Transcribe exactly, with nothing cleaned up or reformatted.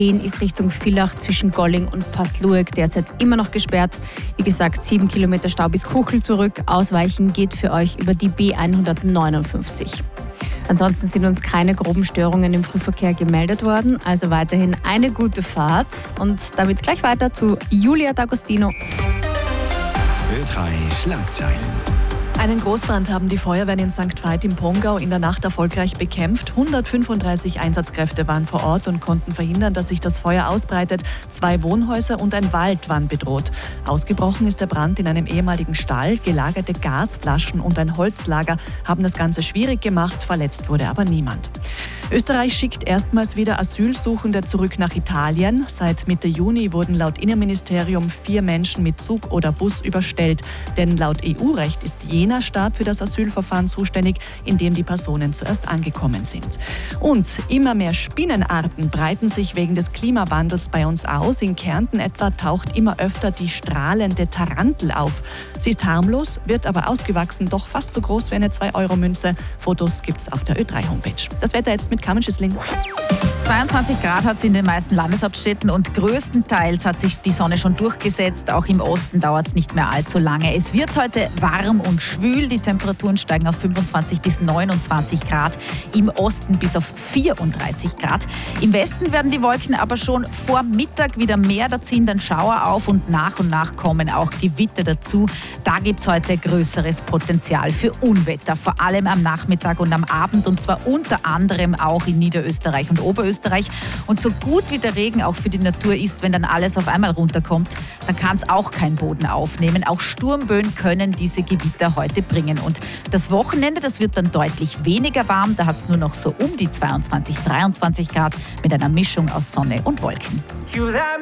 ist Richtung Villach zwischen Golling und Passlueg derzeit immer noch gesperrt. Wie gesagt, sieben Kilometer Stau bis Kuchel zurück. Ausweichen geht für euch über die B hundertneunundfünfzig. Ansonsten sind uns keine groben Störungen im Frühverkehr gemeldet worden. Also weiterhin eine gute Fahrt. Und damit gleich weiter zu Julia D'Agostino. Ö drei Schlagzeilen. Einen Großbrand haben die Feuerwehren in Sankt Veit im Pongau in der Nacht erfolgreich bekämpft. hundertfünfunddreißig Einsatzkräfte waren vor Ort und konnten verhindern, dass sich das Feuer ausbreitet. Zwei Wohnhäuser und ein Wald waren bedroht. Ausgebrochen ist der Brand in einem ehemaligen Stall. Gelagerte Gasflaschen und ein Holzlager haben das Ganze schwierig gemacht. Verletzt wurde aber niemand. Österreich schickt erstmals wieder Asylsuchende zurück nach Italien. Seit Mitte Juni wurden laut Innenministerium vier Menschen mit Zug oder Bus überstellt. Denn laut E U-Recht ist jener Staat für das Asylverfahren zuständig, in dem die Personen zuerst angekommen sind. Und immer mehr Spinnenarten breiten sich wegen des Klimawandels bei uns aus. In Kärnten etwa taucht immer öfter die strahlende Tarantel auf. Sie ist harmlos, wird aber ausgewachsen, doch fast so groß wie eine zwei Euro Münze. Fotos gibt's auf der Ö drei Homepage. Das Wetter jetzt mit Carmen Schüssling. zweiundzwanzig Grad hat es in den meisten Landeshauptstädten und größtenteils hat sich die Sonne schon durchgesetzt. Auch im Osten dauert es nicht mehr allzu lange. Es wird heute warm und schwül. Die Temperaturen steigen auf fünfundzwanzig bis neunundzwanzig Grad. Im Osten bis auf vierunddreißig Grad. Im Westen werden die Wolken aber schon vor Mittag wieder mehr. Da ziehen dann Schauer auf und nach und nach kommen auch Gewitter dazu. Da gibt es heute größeres Potenzial für Unwetter. Vor allem am Nachmittag und am Abend und zwar unter anderem auch in Niederösterreich und Oberösterreich. Und so gut wie der Regen auch für die Natur ist, wenn dann alles auf einmal runterkommt, dann kann es auch kein Boden aufnehmen. Auch Sturmböen können diese Gewitter heute bringen. Und das Wochenende, das wird dann deutlich weniger warm. Da hat es nur noch so um die zweiundzwanzig, dreiundzwanzig Grad mit einer Mischung aus Sonne und Wolken.